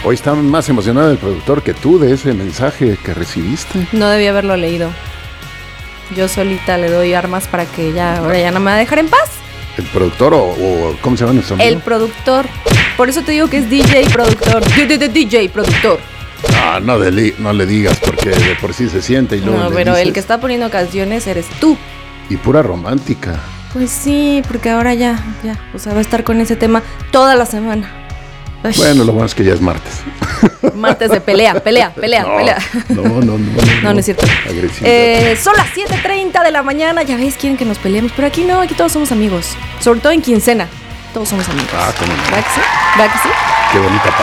Hoy está más emocionado el productor que tú de ese mensaje que recibiste. No debí haberlo leído. Yo solita le doy armas para que ahora ya no me va a dejar en paz. ¿El productor o cómo se llama nuestro amigo? El productor. Por eso te digo que es DJ productor. DJ productor. No le digas porque de por sí se siente y luego No, le pero dices, el que está poniendo canciones eres tú. Y pura romántica. Pues sí, porque ahora ya, o sea, va a estar con ese tema toda la semana. Ay. Bueno, lo bueno es que ya es martes. Martes de pelea. No. No es cierto. Son las 7:30 de la mañana. Ya ves, quieren que nos peleemos, pero aquí no, aquí todos somos amigos. Sobre todo en quincena, todos somos amigos. ¿Cómo no? ¿Verdad que sí? ¿Verdad que sí? Qué bonita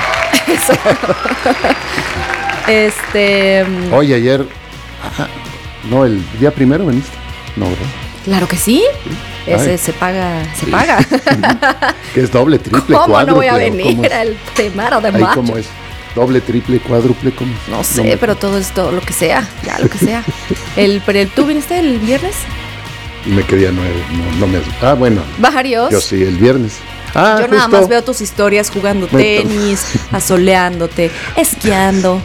palabra. Eso. Oye, ayer... No, el día primero veniste. No, ¿verdad? Claro que sí. Ese se paga. Que es doble, triple, ¿Cómo cuádruple. No voy a venir al temaro de macho? ¿Cómo es? Doble, triple, cuádruple, ¿cómo es? No sé, pero todo es todo lo que sea. Ya, lo que sea. Pero ¿tú viniste el viernes? Y me quedé a 9. No me... bueno. ¿Bajarios? Yo sí, el viernes. Yo nada más veo tus historias jugando tenis, asoleándote, esquiando.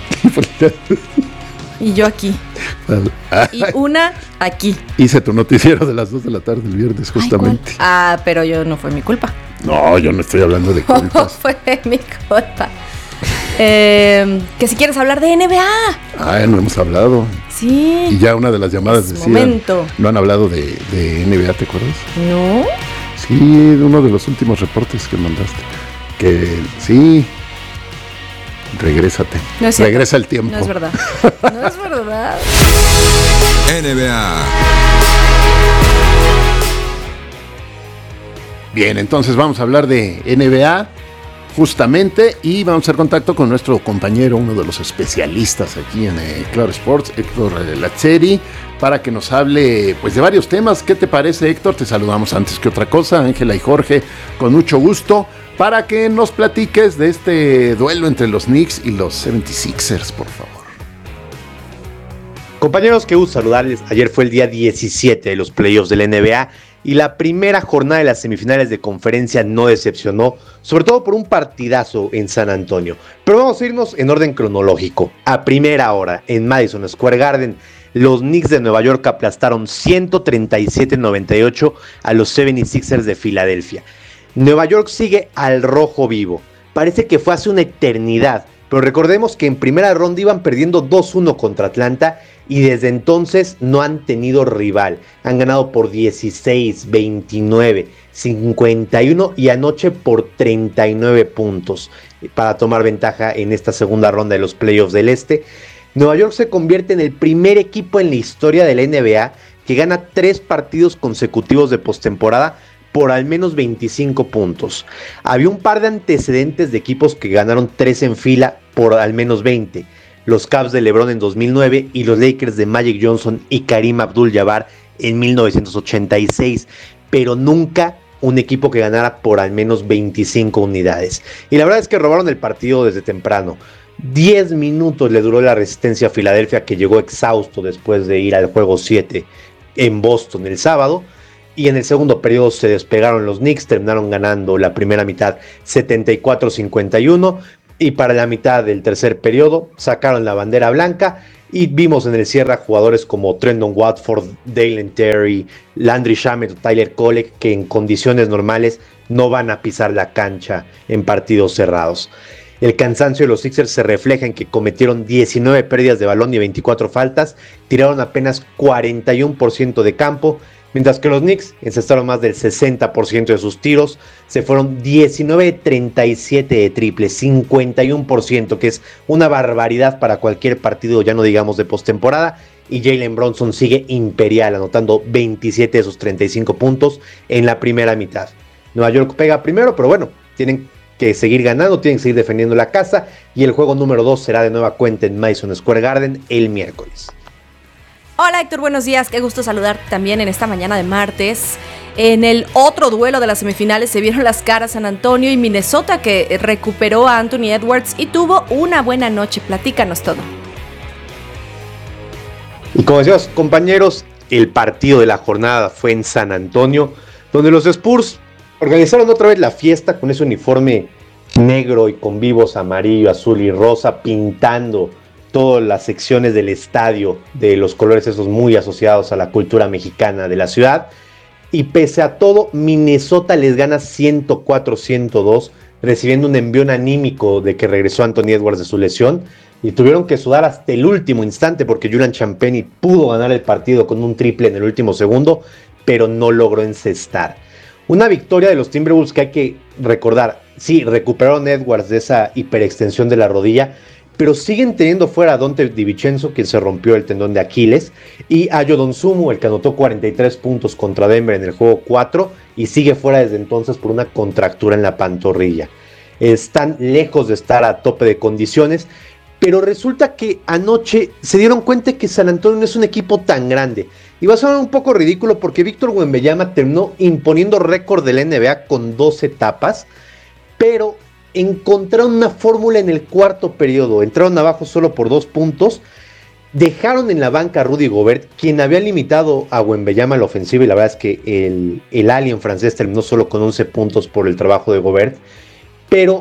Y yo aquí. Y una aquí. Hice tu noticiero de las 2 de la tarde el viernes, justamente. Pero no fue mi culpa. No, yo no estoy hablando de culpas. No fue mi culpa. Que si quieres hablar de NBA. No hemos hablado. Sí. Y ya una de las llamadas decía, no han hablado de NBA, ¿te acuerdas? No. Sí, uno de los últimos reportes que mandaste. Que sí. Regrésate. No es Regresa el tiempo. No es verdad. No es verdad. NBA. Bien, entonces vamos a hablar de NBA justamente y vamos a hacer contacto con nuestro compañero, uno de los especialistas aquí en Claro Sports, Héctor Lazzeri, para que nos hable pues de varios temas. ¿Qué te parece, Héctor? Te saludamos antes que otra cosa, Ángela y Jorge, con mucho gusto, para que nos platiques de este duelo entre los Knicks y los 76ers, por favor. Compañeros, qué gusto saludarles. Ayer fue el día 17 de los playoffs de la NBA y la primera jornada de las semifinales de conferencia no decepcionó, sobre todo por un partidazo en San Antonio. Pero vamos a irnos en orden cronológico. A primera hora, en Madison Square Garden, los Knicks de Nueva York aplastaron 137-98 a los 76ers de Filadelfia. Nueva York sigue al rojo vivo. Parece que fue hace una eternidad, pero recordemos que en primera ronda iban perdiendo 2-1 contra Atlanta y desde entonces no han tenido rival. Han ganado por 16, 29, 51 y anoche por 39 puntos para tomar ventaja en esta segunda ronda de los playoffs del Este. Nueva York se convierte en el primer equipo en la historia de la NBA que gana 3 partidos consecutivos de postemporada por al menos 25 puntos. Había un par de antecedentes de equipos que ganaron 3 en fila por al menos 20. Los Cavs de LeBron en 2009 y los Lakers de Magic Johnson y Kareem Abdul-Jabbar en 1986. Pero nunca un equipo que ganara por al menos 25 unidades. Y la verdad es que robaron el partido desde temprano. 10 minutos le duró la resistencia a Filadelfia, que llegó exhausto después de ir al juego 7 en Boston el sábado. Y en el segundo periodo se despegaron los Knicks, terminaron ganando la primera mitad 74-51. Y para la mitad del tercer periodo sacaron la bandera blanca y vimos en el cierre a jugadores como Trendon Watford, Dalen Terry, Landry Shamet o Tyler Kolek, que en condiciones normales no van a pisar la cancha en partidos cerrados. El cansancio de los Sixers se refleja en que cometieron 19 pérdidas de balón y 24 faltas, tiraron apenas 41% de campo, mientras que los Knicks encestaron más del 60% de sus tiros, se fueron 19-37 de triple, 51%, que es una barbaridad para cualquier partido, ya no digamos de postemporada, y Jalen Brunson sigue imperial, anotando 27 de sus 35 puntos en la primera mitad. Nueva York pega primero, pero bueno, tienen que seguir ganando, tienen que seguir defendiendo la casa, y el juego número 2 será de nueva cuenta en Madison Square Garden el miércoles. Hola Héctor, buenos días, qué gusto saludarte también en esta mañana de martes. En el otro duelo de las semifinales se vieron las caras San Antonio y Minnesota, que recuperó a Anthony Edwards y tuvo una buena noche. Platícanos todo. Y como decíamos, compañeros, el partido de la jornada fue en San Antonio, donde los Spurs organizaron otra vez la fiesta con ese uniforme negro y con vivos amarillo, azul y rosa, pintando todas las secciones del estadio de los colores esos muy asociados a la cultura mexicana de la ciudad. Y pese a todo, Minnesota les gana 104-102, recibiendo un envión anímico de que regresó Anthony Edwards de su lesión, y tuvieron que sudar hasta el último instante porque Julian Champagnie pudo ganar el partido con un triple en el último segundo, pero no logró encestar. Una victoria de los Timberwolves que hay que recordar. Sí, recuperaron Edwards de esa hiperextensión de la rodilla, pero siguen teniendo fuera a Donte DiVincenzo, quien se rompió el tendón de Aquiles, y a Ayo Dosunmu, el que anotó 43 puntos contra Denver en el juego 4, y sigue fuera desde entonces por una contractura en la pantorrilla. Están lejos de estar a tope de condiciones, pero resulta que anoche se dieron cuenta que San Antonio no es un equipo tan grande. Y va a sonar un poco ridículo porque Víctor Wembanyama terminó imponiendo récord de la NBA con 12 tapas, pero encontraron una fórmula en el cuarto periodo. Entraron abajo solo por 2 puntos, dejaron en la banca a Rudy Gobert, quien había limitado a Wembanyama a la ofensiva, y la verdad es que el alien francés terminó solo con 11 puntos por el trabajo de Gobert, pero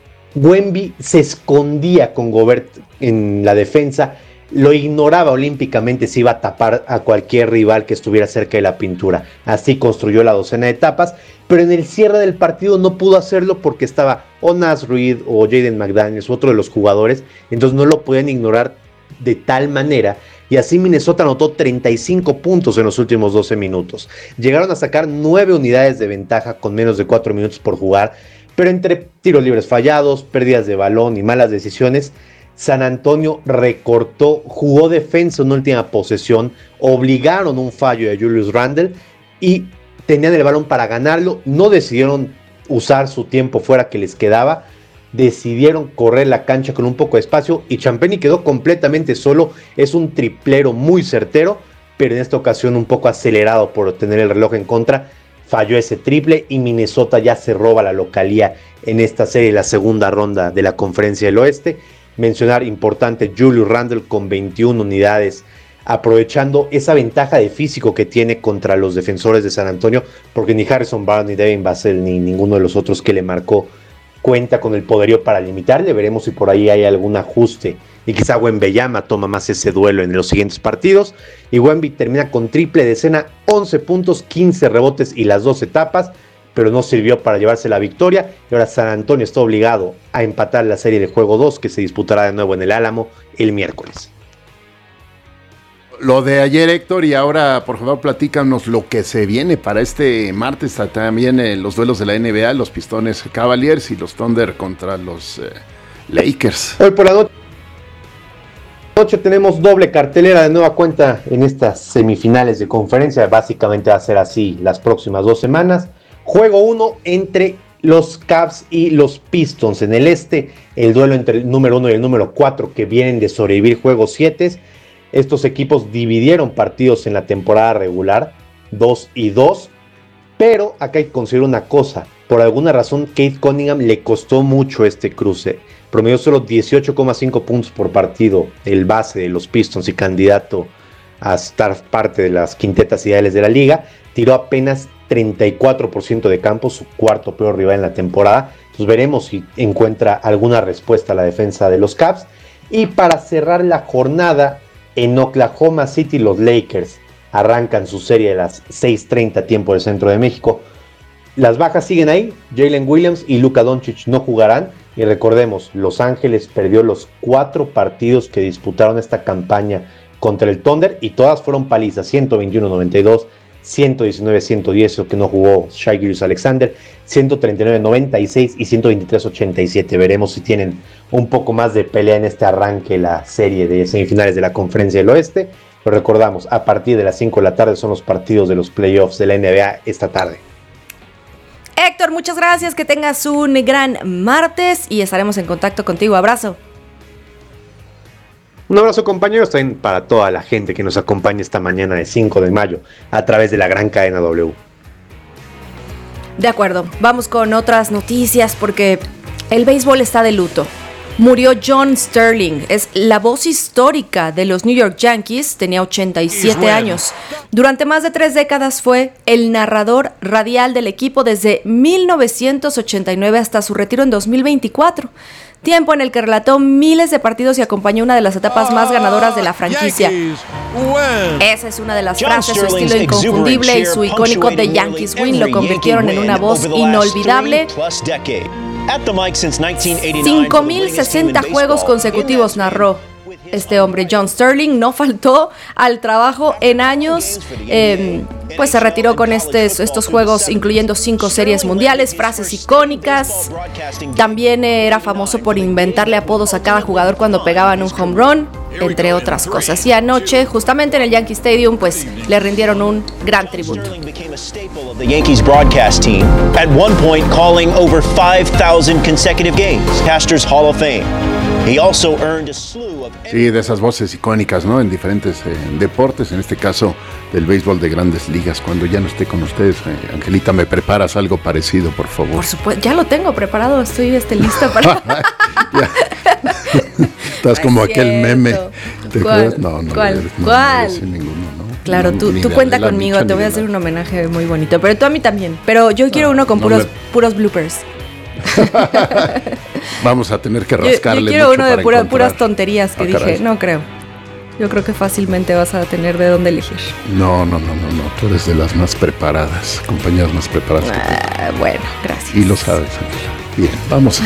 Wemby se escondía con Gobert en la defensa, lo ignoraba olímpicamente si iba a tapar a cualquier rival que estuviera cerca de la pintura. Así construyó la docena de tapas, pero en el cierre del partido no pudo hacerlo porque estaba o Naz Reid o Jaden McDaniels, otro de los jugadores, entonces no lo podían ignorar de tal manera, y así Minnesota anotó 35 puntos en los últimos 12 minutos. Llegaron a sacar 9 unidades de ventaja con menos de 4 minutos por jugar, pero entre tiros libres fallados, pérdidas de balón y malas decisiones, San Antonio recortó, jugó defensa en una última posesión, obligaron un fallo de Julius Randle y tenían el balón para ganarlo. No decidieron usar su tiempo fuera que les quedaba, decidieron correr la cancha con un poco de espacio y Champagnie quedó completamente solo. Es un triplero muy certero, pero en esta ocasión un poco acelerado por tener el reloj en contra. Falló ese triple y Minnesota ya se roba la localía en esta serie, la segunda ronda de la Conferencia del Oeste. Mencionar importante Julius Randle con 21 unidades, aprovechando esa ventaja de físico que tiene contra los defensores de San Antonio, porque ni Harrison Barnes, ni Devin Vassell, ni ninguno de los otros que le marcó cuenta con el poderío para limitarle. Veremos si por ahí hay algún ajuste y quizá Wembanyama toma más ese duelo en los siguientes partidos. Y Wemby termina con triple decena, 11 puntos, 15 rebotes y las 12 tapas, pero no sirvió para llevarse la victoria. Y ahora San Antonio está obligado a empatar la serie de juego 2, que se disputará de nuevo en el Álamo el miércoles. Lo de ayer, Héctor, y ahora por favor platícanos lo que se viene para este martes. También los duelos de la NBA, los Pistones Cavaliers y los Thunder contra los Lakers. Hoy por la noche tenemos doble cartelera de nueva cuenta en estas semifinales de conferencia. Básicamente va a ser así las próximas 2 semanas. Juego 1 entre los Cavs y los Pistons en el este. El duelo entre el número 1 y el número 4 que vienen de sobrevivir juegos 7. Estos equipos dividieron partidos en la temporada regular, 2-2. Pero acá hay que considerar una cosa. Por alguna razón, Cade Cunningham le costó mucho este cruce. Promedió solo 18,5 puntos por partido, el base de los Pistons y candidato a estar parte de las quintetas ideales de la liga. Tiró apenas 34% de campo, su cuarto peor rival en la temporada. Entonces veremos si encuentra alguna respuesta a la defensa de los Cavs. Y para cerrar la jornada, en Oklahoma City los Lakers arrancan su serie de las 6:30 tiempo del centro de México. Las bajas siguen ahí, Jalen Williams y Luka Doncic no jugarán. Y recordemos, Los Ángeles perdió los 4 partidos que disputaron esta campaña contra el Thunder y todas fueron palizas, 121-92, 119-110, lo que no jugó Shai Gilgeous-Alexander, 139-96 y 123-87. Veremos si tienen un poco más de pelea en este arranque la serie de semifinales de la Conferencia del Oeste. Lo recordamos, a partir de las 5 de la tarde son los partidos de los playoffs de la NBA esta tarde. Héctor, muchas gracias, que tengas un gran martes y estaremos en contacto contigo. Abrazo. Un abrazo, compañeros, también para toda la gente que nos acompaña esta mañana de 5 de mayo a través de la gran cadena W. De acuerdo, vamos con otras noticias porque el béisbol está de luto. Murió John Sterling, es la voz histórica de los New York Yankees, tenía 87 años. Durante más de 3 décadas fue el narrador radial del equipo desde 1989 hasta su retiro en 2024. Tiempo en el que relató miles de partidos y acompañó una de las etapas más ganadoras de la franquicia. Esa es una de las frases, su estilo inconfundible y su icónico The Yankees Win lo convirtieron en una voz inolvidable. 5,060 juegos consecutivos narró este hombre, John Sterling. No faltó al trabajo en años, pues se retiró con estos juegos, incluyendo 5 series mundiales, frases icónicas. También era famoso por inventarle apodos a cada jugador cuando pegaban un home run, entre otras cosas. Y anoche, justamente en el Yankee Stadium, pues le rindieron un gran tributo. The Yankees broadcast team, at one point calling over 5,000 consecutive games, Pastors Hall of Fame. He also earned a slew of... Sí, de esas voces icónicas, ¿no? En diferentes deportes, en este caso del béisbol de Grandes Ligas. Cuando ya no esté con ustedes, Angelita, ¿me preparas algo parecido, por favor? Por supuesto, ya lo tengo preparado, estoy lista para... Estás como aquel meme. ¿Te acuerdas? No, ¿Cuál? No, ¿Cuál? No, ninguno, ¿no? Claro, tú cuenta conmigo, te voy a hacer un homenaje muy bonito, pero tú a mí también. Pero yo quiero uno con puros bloopers. Vamos a tener que rascarle. Yo quiero uno de puras tonterías que dije, caray. No creo. Yo creo que fácilmente vas a tener de dónde elegir. No. Tú eres de las más preparadas, compañeras más preparadas. Bueno, gracias. Y lo sabes, Ángela. Bien, vamos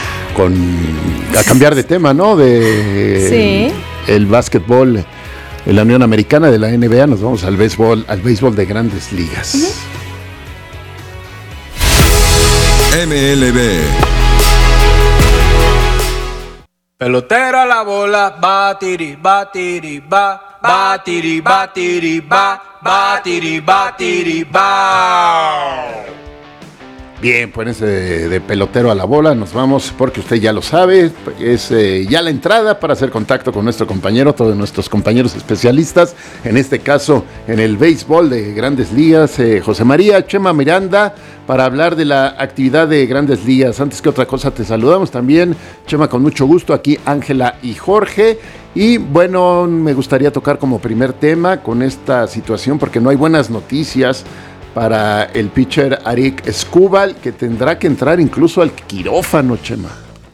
a cambiar de tema, ¿no? Sí. El básquetbol, la Unión Americana de la NBA, nos vamos al béisbol de Grandes Ligas. MLB. Pelotera la bola, batiri, batiri, ba, batiri, batiri, ba, batiri, batiri, ba. Bien, pues de pelotero a la bola nos vamos, porque usted ya lo sabe, es ya la entrada para hacer contacto con nuestro compañero, todos nuestros compañeros especialistas, en este caso en el béisbol de Grandes Ligas, José María Chema Miranda, para hablar de la actividad de Grandes Ligas. Antes que otra cosa, te saludamos también, Chema, con mucho gusto, aquí Ángela y Jorge. Y bueno, me gustaría tocar como primer tema con esta situación, porque no hay buenas noticias para el pitcher Arik Skubal, que tendrá que entrar incluso al quirófano, Chema.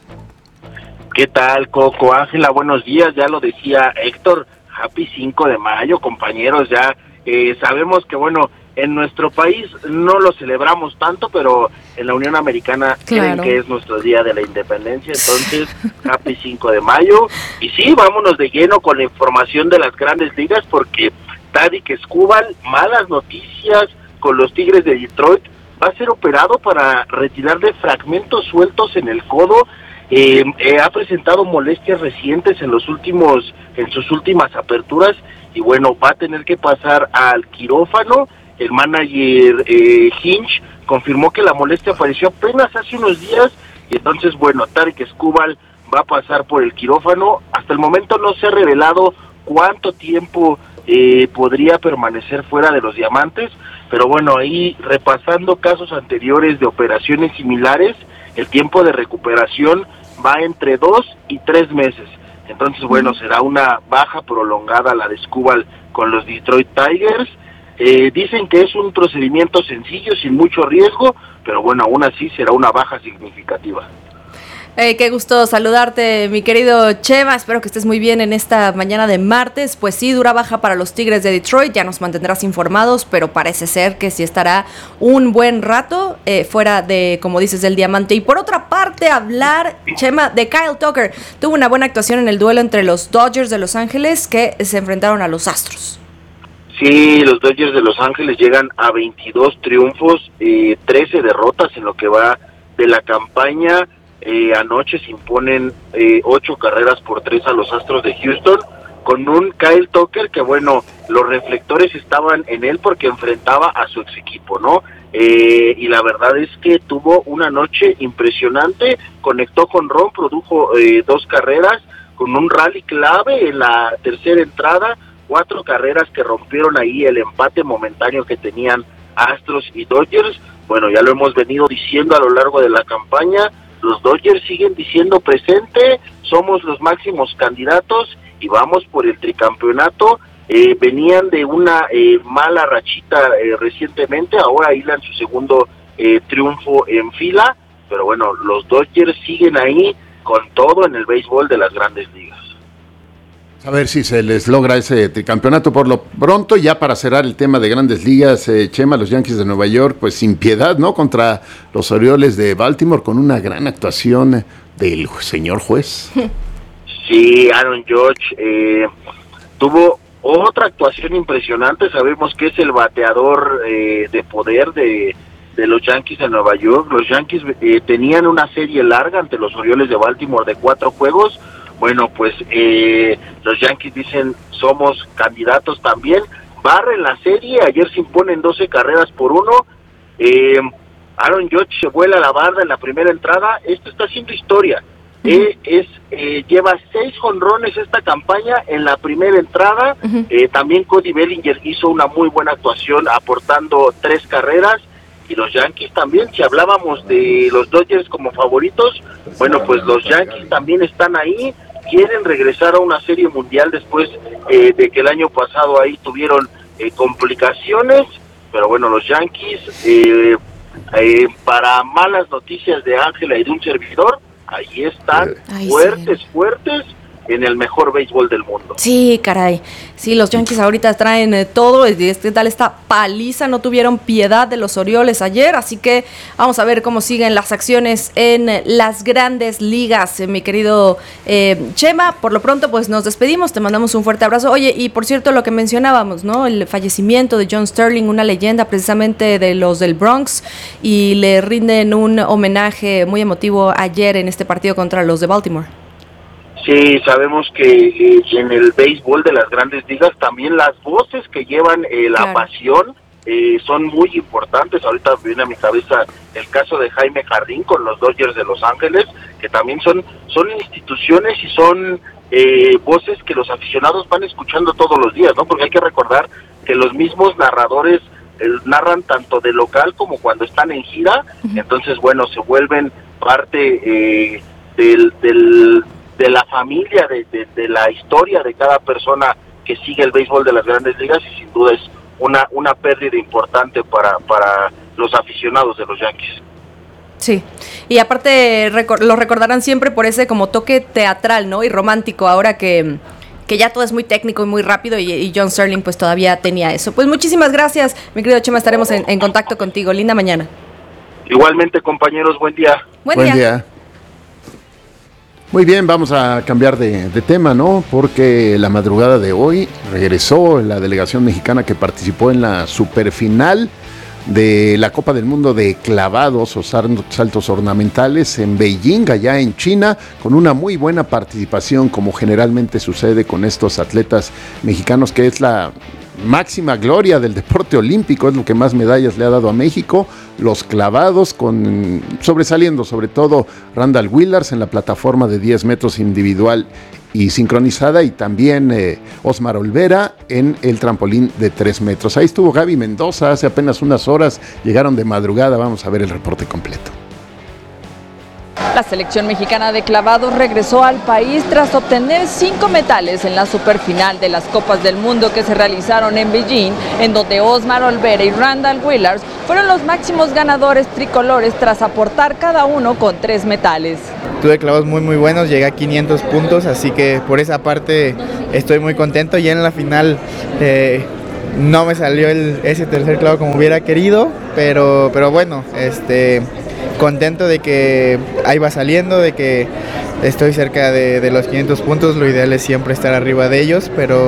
¿Qué tal, Coco? Ángela, buenos días. Ya lo decía Héctor, happy 5 de mayo, compañeros. Ya sabemos que, bueno, en nuestro país no lo celebramos tanto, pero en la Unión Americana creen que es nuestro día de la independencia. Entonces, happy 5 de mayo. Y sí, vámonos de lleno con la información de las Grandes Ligas, porque Arik Skubal, malas noticias con los Tigres de Detroit, va a ser operado para retirarle fragmentos sueltos en el codo. Ha presentado molestias recientes en sus últimas aperturas, y bueno, va a tener que pasar al quirófano. El manager Hinch confirmó que la molestia apareció apenas hace unos días, y entonces, bueno, Arik Skubal va a pasar por el quirófano. Hasta el momento no se ha revelado cuánto tiempo podría permanecer fuera de los Diamantes, pero bueno, ahí repasando casos anteriores de operaciones similares, el tiempo de recuperación va entre 2 y 3 meses. Entonces, bueno, será una baja prolongada la de Skubal con los Detroit Tigers. Dicen que es un procedimiento sencillo, sin mucho riesgo, pero bueno, aún así será una baja significativa. Qué gusto saludarte, mi querido Chema. Espero que estés muy bien en esta mañana de martes. Pues sí, dura baja para los Tigres de Detroit. Ya nos mantendrás informados, pero parece ser que sí estará un buen rato fuera de, como dices, del diamante. Y por otra parte, hablar, Chema, de Kyle Tucker. Tuvo una buena actuación en el duelo entre los Dodgers de Los Ángeles, que se enfrentaron a los Astros. Sí, los Dodgers de Los Ángeles llegan a 22 triunfos, 13 derrotas en lo que va de la campaña. Anoche se imponen 8-3 a los Astros de Houston, con un Kyle Tucker que, bueno, los reflectores estaban en él porque enfrentaba a su ex equipo, ¿no? Y la verdad es que tuvo una noche impresionante, conectó jonrón, produjo 2 carreras, con un rally clave en la tercera entrada, 4 carreras que rompieron ahí el empate momentáneo que tenían Astros y Dodgers. Bueno, ya lo hemos venido diciendo a lo largo de la campaña, los Dodgers siguen diciendo presente, somos los máximos candidatos y vamos por el tricampeonato. Venían de una mala rachita recientemente, ahora hilan su segundo triunfo en fila, pero bueno, los Dodgers siguen ahí con todo en el béisbol de las Grandes Ligas. A ver si se les logra ese tricampeonato por lo pronto. Ya para cerrar el tema de Grandes Ligas, Chema, los Yankees de Nueva York, pues sin piedad, ¿no? Contra los Orioles de Baltimore, con una gran actuación del señor juez. Sí, Aaron Judge tuvo otra actuación impresionante. Sabemos que es el bateador de poder de los Yankees de Nueva York. Los Yankees tenían una serie larga ante los Orioles de Baltimore de 4 juegos. Bueno, pues los Yankees dicen somos candidatos también, barren la serie, ayer se imponen 12 carreras por 1, Aaron Judge se vuela la barda en la primera entrada, esto está haciendo historia, lleva 6 jonrones esta campaña en la primera entrada, también Cody Bellinger hizo una muy buena actuación aportando 3 carreras, y los Yankees también, si hablábamos de los Dodgers como favoritos, bueno, pues los Yankees también están ahí, quieren regresar a una serie mundial después de que el año pasado ahí tuvieron complicaciones, pero bueno, los Yankees, para malas noticias de Ángela y de un servidor, ahí están, fuertes en el mejor béisbol del mundo. Sí, caray. Sí, los Yankees ahorita traen todo. ¿Qué tal esta paliza? No tuvieron piedad de los Orioles ayer, así que vamos a ver cómo siguen las acciones en las Grandes Ligas, mi querido Chema. Por lo pronto, pues nos despedimos, te mandamos un fuerte abrazo. Oye, y por cierto, lo que mencionábamos, ¿no? El fallecimiento de John Sterling, una leyenda precisamente de los del Bronx, y le rinden un homenaje muy emotivo ayer en este partido contra los de Baltimore. Sí, sabemos que en el béisbol de las Grandes Ligas también las voces que llevan la pasión son muy importantes. Ahorita viene a mi cabeza el caso de Jaime Jardín con los Dodgers de Los Ángeles, que también son instituciones y son voces que los aficionados van escuchando todos los días, ¿no? Porque hay que recordar que los mismos narradores narran tanto de local como cuando están en gira, entonces bueno, se vuelven parte de la familia, de la historia de cada persona que sigue el béisbol de las Grandes Ligas, y sin duda es una pérdida importante para los aficionados de los Yankees. Sí, y aparte lo recordarán siempre por ese como toque teatral, ¿no? Y romántico, ahora que ya todo es muy técnico y muy rápido, y John Sterling pues todavía tenía eso. Pues muchísimas gracias, mi querido Chema, estaremos en contacto contigo. Linda mañana. Igualmente, compañeros, buen día. Buen día. Muy bien, vamos a cambiar de tema, ¿no? Porque la madrugada de hoy regresó la delegación mexicana que participó en la superfinal de la Copa del Mundo de clavados o saltos ornamentales en Beijing, allá en China, con una muy buena participación, como generalmente sucede con estos atletas mexicanos, que es la máxima gloria del deporte olímpico, es lo que más medallas le ha dado a México, los clavados, sobresaliendo sobre todo Randall Willars en la plataforma de 10 metros individual y sincronizada, y también Osmar Olvera en el trampolín de 3 metros. Ahí estuvo Gaby Mendoza hace apenas unas horas, llegaron de madrugada, vamos a ver el reporte completo. La selección mexicana de clavados regresó al país tras obtener 5 metales en la superfinal de las Copas del Mundo que se realizaron en Beijing, en donde Osmar Olvera y Randall Willars fueron los máximos ganadores tricolores tras aportar cada uno con 3 metales. Tuve clavos muy buenos, llegué a 500 puntos, así que por esa parte estoy muy contento. Ya en la final no me salió ese tercer clavo como hubiera querido, pero bueno, contento de que ahí va saliendo, de que estoy cerca de los 500 puntos. Lo ideal es siempre estar arriba de ellos, pero